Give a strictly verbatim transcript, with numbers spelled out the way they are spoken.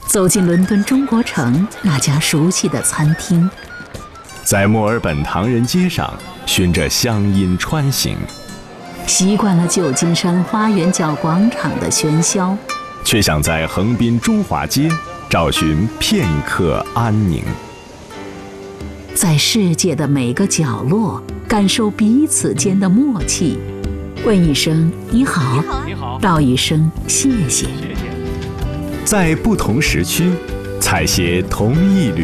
走进伦敦中国城那家熟悉的餐厅， 在墨尔本唐人街上循着乡音穿行， 习惯了旧金山花园角广场的喧嚣， 却想在横滨中华街找寻片刻安宁。 在世界的每个角落感受彼此间的默契，问一声你好， 你好， 道一声谢谢。 在不同时区采撷同一缕